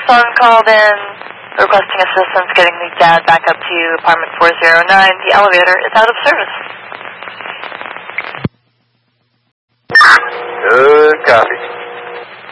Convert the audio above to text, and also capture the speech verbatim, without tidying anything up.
son called in requesting assistance getting the dad back up to apartment four oh nine. The elevator is out of service.